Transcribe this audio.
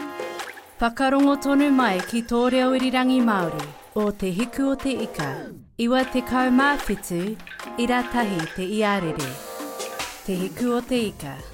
Whakarongo tonu mai ki tō reo irirangi Māori o te hiku o te ika, iwa te kaumāwhitu, ira tahi te iarere. Te hiku o te ika.